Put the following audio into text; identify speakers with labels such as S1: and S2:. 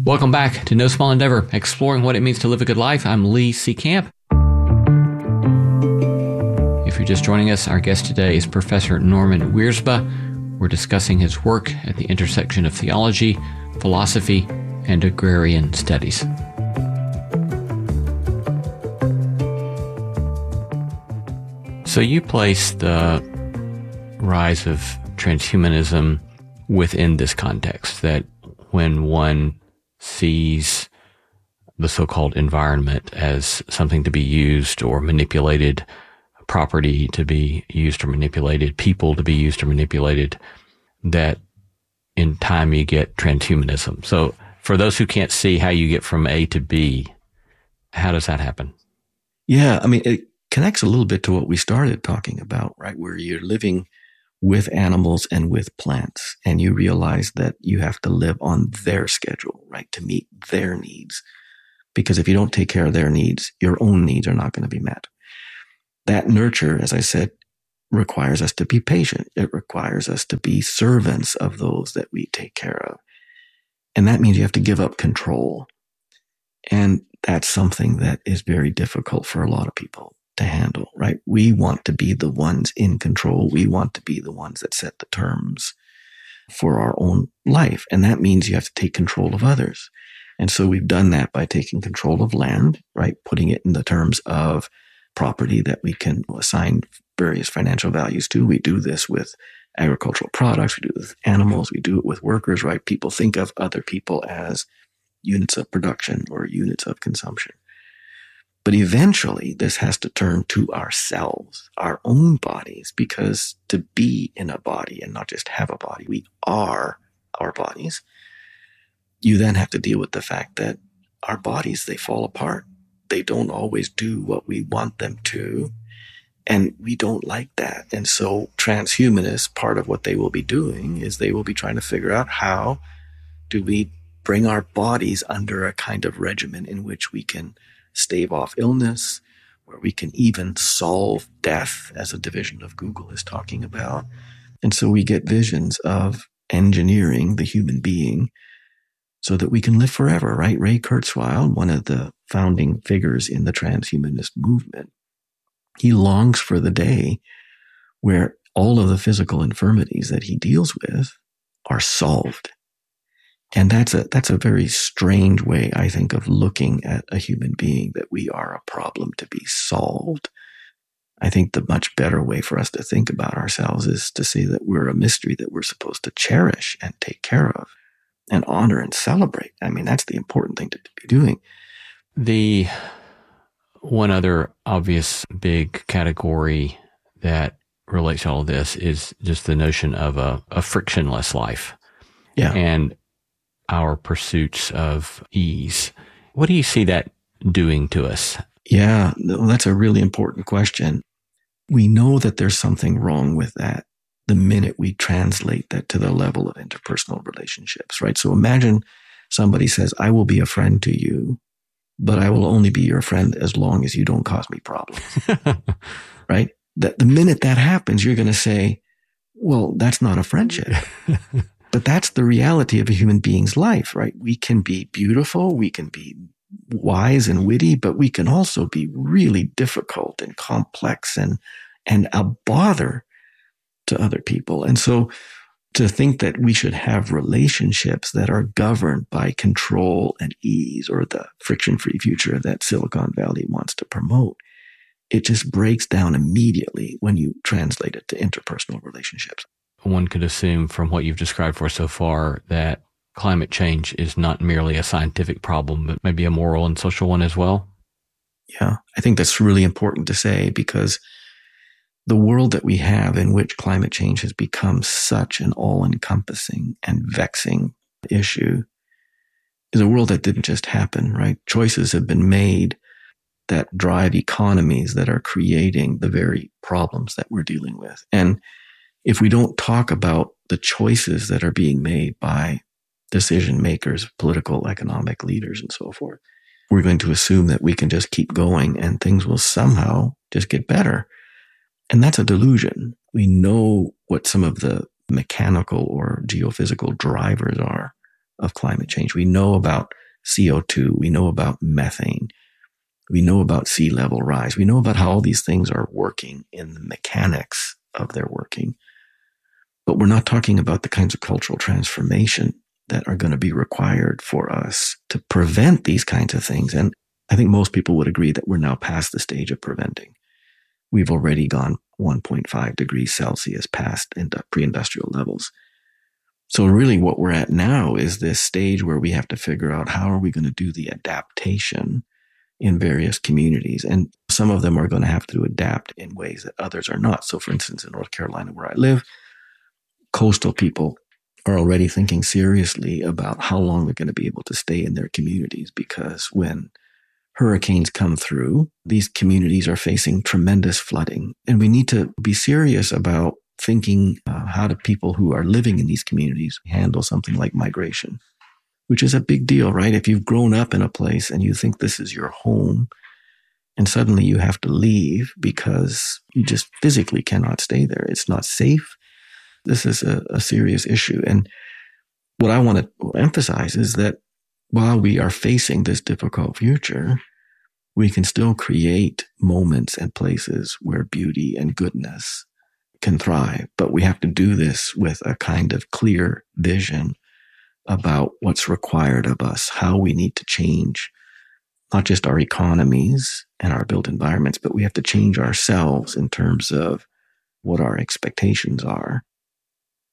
S1: Welcome back to No Small Endeavor, exploring what it means to live a good life. I'm Lee C. Camp. If you're just joining us, our guest today is Professor Norman Wirsba. We're discussing his work at the intersection of theology, philosophy, and agrarian studies. So you place the rise of transhumanism within this context, that when one sees the so-called environment as something to be used or manipulated, property to be used or manipulated, people to be used or manipulated, that in time you get transhumanism. So for those who can't see how you get from A to B, how does that happen?
S2: Yeah, I mean, it connects a little bit to what we started talking about, right? Where you're living with animals and with plants, and you realize that you have to live on their schedule, right? To meet their needs. Because if you don't take care of their needs, your own needs are not going to be met. That nurture, as I said, requires us to be patient. It requires us to be servants of those that we take care of. And that means you have to give up control. And that's something that is very difficult for a lot of people to handle, right? We want to be the ones in control. We want to be the ones that set the terms for our own life. And that means you have to take control of others. And so we've done that by taking control of land, right? Putting it in the terms of property that we can assign various financial values to. We do this with agricultural products. We do it with animals. We do it with workers, right? People think of other people as units of production or units of consumption. But eventually, this has to turn to ourselves, our own bodies, because to be in a body and not just have a body, we are our bodies. You then have to deal with the fact that our bodies, they fall apart. They don't always do what we want them to, and we don't like that. And so transhumanists, part of what they will be doing is they will be trying to figure out how do we bring our bodies under a kind of regimen in which we can stave off illness, where we can even solve death, as a division of Google is talking about. And so we get visions of engineering the human being so that we can live forever, right? Ray Kurzweil, one of the founding figures in the transhumanist movement, he longs for the day where all of the physical infirmities that he deals with are solved. And that's a very strange way, I think, of looking at a human being, that we are a problem to be solved. I think the much better way for us to think about ourselves is to say that we're a mystery that we're supposed to cherish and take care of and honor and celebrate. I mean, that's the important thing to be doing.
S1: The one other obvious big category that relates to all of this is just the notion of a frictionless life.
S2: Yeah.
S1: And our pursuits of ease. What do you see that doing to us?
S2: Yeah, that's a really important question. We know that there's something wrong with that the minute we translate that to the level of interpersonal relationships, right? So imagine somebody says, I will be a friend to you, but I will only be your friend as long as you don't cause me problems, right? That the minute that happens, you're going to say, well, that's not a friendship. But that's the reality of a human being's life, right? We can be beautiful, we can be wise and witty, but we can also be really difficult and complex and a bother to other people. And so to think that we should have relationships that are governed by control and ease, or the friction-free future that Silicon Valley wants to promote, it just breaks down immediately when you translate it to interpersonal relationships.
S1: One could assume from what you've described for us so far that climate change is not merely a scientific problem, but maybe a moral and social one as well.
S2: Yeah, I think that's really important to say, because the world that we have, in which climate change has become such an all-encompassing and vexing issue, is a world that didn't just happen, right? Choices have been made that drive economies that are creating the very problems that we're dealing with. And if we don't talk about the choices that are being made by decision makers, political, economic leaders, and so forth, we're going to assume that we can just keep going and things will somehow just get better. And that's a delusion. We know what some of the mechanical or geophysical drivers are of climate change. We know about CO2. We know about methane. We know about sea level rise. We know about how all these things are working in the mechanics of their working. But we're not talking about the kinds of cultural transformation that are going to be required for us to prevent these kinds of things. And I think most people would agree that we're now past the stage of preventing. We've already gone 1.5 degrees Celsius past pre-industrial levels. So really what we're at now is this stage where we have to figure out how are we going to do the adaptation in various communities. And some of them are going to have to adapt in ways that others are not. So for instance, in North Carolina, where I live, coastal people are already thinking seriously about how long they're going to be able to stay in their communities, because when hurricanes come through, these communities are facing tremendous flooding. And we need to be serious about thinking how do people who are living in these communities handle something like migration, which is a big deal, right? If you've grown up in a place and you think this is your home, and suddenly you have to leave because you just physically cannot stay there, it's not safe. This is a serious issue. And what I want to emphasize is that while we are facing this difficult future, we can still create moments and places where beauty and goodness can thrive. But we have to do this with a kind of clear vision about what's required of us, how we need to change not just our economies and our built environments, but we have to change ourselves in terms of what our expectations are